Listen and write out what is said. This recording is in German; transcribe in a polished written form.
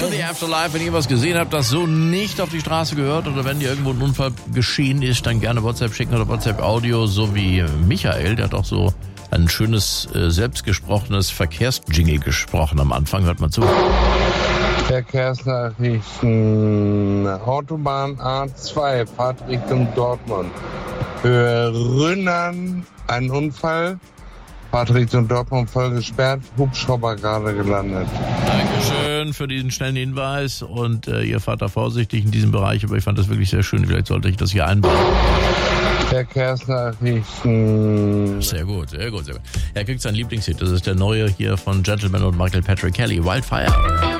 to the Afterlife. Wenn ihr was gesehen habt, das so nicht auf die Straße gehört oder wenn dir irgendwo ein Unfall geschehen ist, dann gerne WhatsApp schicken oder WhatsApp-Audio, so wie Michael, der hat auch so ein schönes, selbstgesprochenes Verkehrsjingle gesprochen am Anfang. Hört mal zu. Verkehrsnachrichten, Autobahn A2, Fahrt Richtung Dortmund. Höhe Rünnern, ein Unfall. Fahrt Richtung Dortmund voll gesperrt, Hubschrauber gerade gelandet. Dankeschön für diesen schnellen Hinweis und ihr fahrt da vorsichtig in diesem Bereich, aber ich fand das wirklich sehr schön. Vielleicht sollte ich das hier einbauen. Verkehrsnachrichten. Sehr gut, sehr gut, sehr gut. Er kriegt seinen Lieblingshit, das ist der neue hier von Gentleman und Michael Patrick Kelly, Wildfire.